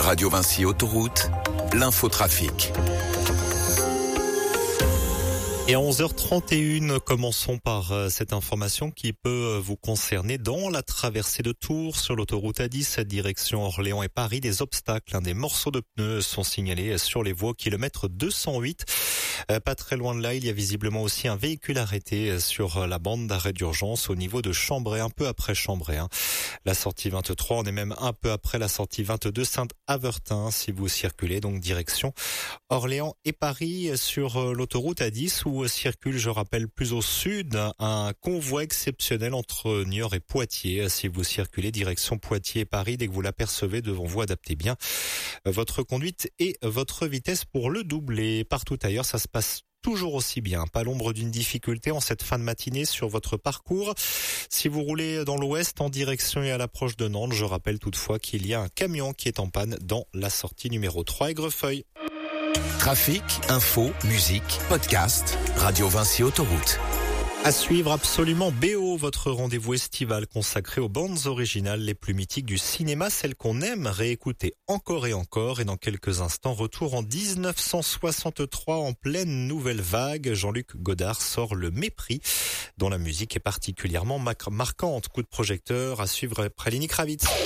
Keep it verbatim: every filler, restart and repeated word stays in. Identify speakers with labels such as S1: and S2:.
S1: Radio Vinci Autoroute, l'infotrafic.
S2: Et à onze heures trente et une, commençons par cette information qui peut vous concerner dans la traversée de Tours sur l'autoroute A dix, direction Orléans et Paris. Des obstacles, des morceaux de pneus sont signalés sur les voies au kilomètre deux cent huit. Pas très loin de là, il y a visiblement aussi un véhicule arrêté sur la bande d'arrêt d'urgence au niveau de Chambray, un peu après Chambray. La sortie vingt-trois, on est même un peu après la sortie vingt-deux Saint-Avertin si vous circulez donc direction Orléans et Paris sur l'autoroute A dix où circule, je rappelle, plus au sud, un convoi exceptionnel entre Niort et Poitiers. Si vous circulez direction Poitiers et Paris, dès que vous l'apercevez devant vous, adaptez bien votre conduite et votre vitesse pour le doubler. Partout ailleurs, ça se passe toujours aussi bien. Pas l'ombre d'une difficulté en cette fin de matinée sur votre parcours. Si vous roulez dans l'ouest en direction et à l'approche de Nantes, je rappelle toutefois qu'il y a un camion qui est en panne dans la sortie numéro trois Aigrefeuille.
S1: Trafic, info, musique, podcast, Radio Vinci Autoroute.
S2: À suivre absolument B O, votre rendez-vous estival consacré aux bandes originales les plus mythiques du cinéma, celles qu'on aime réécouter encore et encore. Et dans quelques instants, retour en dix-neuf cent soixante-trois, en pleine nouvelle vague. Jean-Luc Godard sort Le Mépris, dont la musique est particulièrement marquante. Coup de projecteur à suivre après Lenny Kravitz.